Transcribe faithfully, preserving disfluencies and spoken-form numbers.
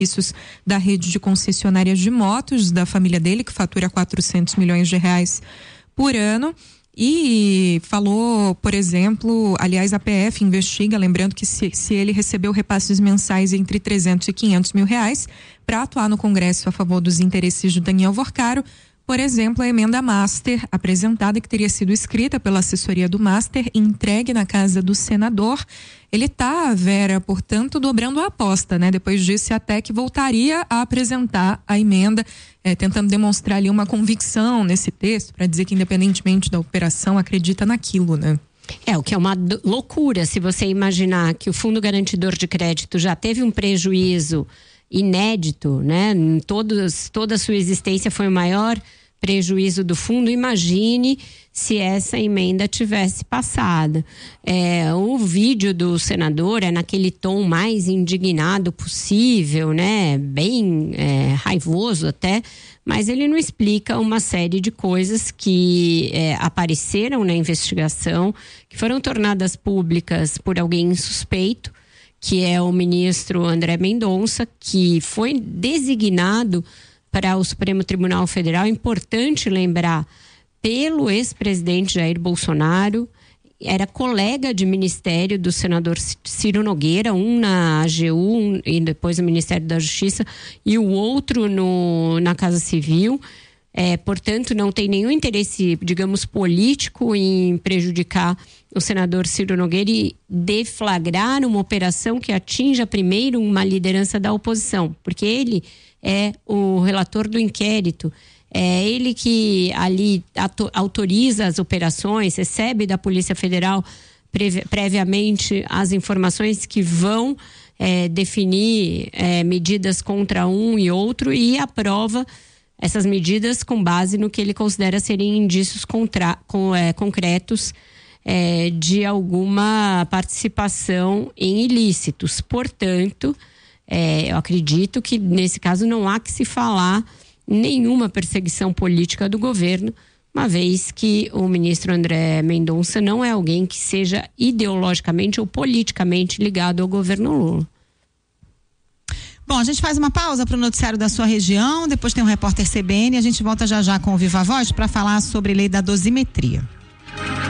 serviços da rede de concessionárias de motos da família dele, que fatura quatrocentos milhões de reais por ano. E falou, por exemplo, aliás, a P F investiga, lembrando que se, se ele recebeu repasses mensais entre trezentos e quinhentos mil reais para atuar no Congresso a favor dos interesses de Daniel Vorcaro. Por exemplo, a emenda Master apresentada, que teria sido escrita pela assessoria do Master, entregue na casa do senador. Ele está, Vera, portanto, dobrando a aposta, né? Depois disse até que voltaria a apresentar a emenda, eh, tentando demonstrar ali uma convicção nesse texto, para dizer que, independentemente da operação, acredita naquilo, né? É, o que é uma loucura, se você imaginar que o Fundo Garantidor de Crédito já teve um prejuízo inédito, né? Em todos, toda a sua existência foi o maior prejuízo do fundo. Imagine se essa emenda tivesse passado. É, o vídeo do senador é naquele tom mais indignado possível, né? Bem é, raivoso até, mas ele não explica uma série de coisas que é, apareceram na investigação, que foram tornadas públicas por alguém suspeito, que é o ministro André Mendonça, que foi designado para o Supremo Tribunal Federal. Importante lembrar, pelo ex-presidente Jair Bolsonaro, era colega de ministério do senador Ciro Nogueira, um na A G U um, e depois no Ministério da Justiça, e o outro no, na Casa Civil. É, portanto, não tem nenhum interesse, digamos, político em prejudicar o senador Ciro Nogueira e deflagrar uma operação que atinja primeiro uma liderança da oposição, porque ele é o relator do inquérito, é ele que ali autoriza as operações, recebe da Polícia Federal previ- previamente as informações que vão é, definir é, medidas contra um e outro e aprova essas medidas com base no que ele considera serem indícios contra, com, é, concretos é, de alguma participação em ilícitos. Portanto, é, eu acredito que nesse caso não há que se falar nenhuma perseguição política do governo, uma vez que o ministro André Mendonça não é alguém que seja ideologicamente ou politicamente ligado ao governo Lula. Bom, a gente faz uma pausa para o noticiário da sua região, depois tem um repórter C B N e a gente volta já já com o Viva Voz para falar sobre a lei da dosimetria.